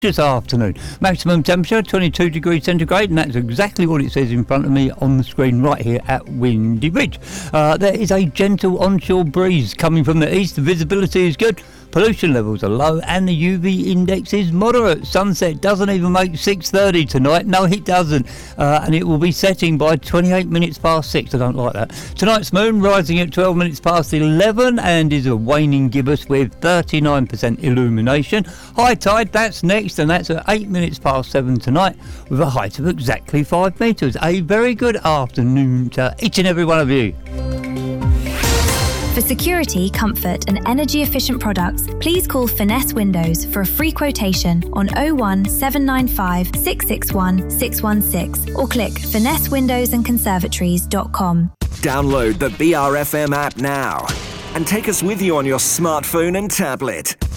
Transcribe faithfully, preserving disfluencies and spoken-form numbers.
This afternoon. Maximum temperature twenty-two degrees centigrade, and that's exactly what it says in front of me on the screen right here at Windy Ridge. Uh, there is a gentle onshore breeze coming from the east. The visibility is good. Pollution levels are low and the U V index is moderate. Sunset doesn't even make six thirty tonight. No, it doesn't. Uh, and it will be setting by twenty-eight minutes past six. I don't like that. Tonight's moon rising at twelve minutes past eleven and is a waning gibbous with thirty-nine percent illumination. High tide, that's next, and that's at eight minutes past seven tonight with a height of exactly five metres. A very good afternoon to each and every one of you. For security, comfort and energy efficient products, please call Finesse Windows for a free quotation on oh one seven nine five six six one six one six or click finesse windows and conservatories dot com. Download the B R F M app now and take us with you on your smartphone and tablet.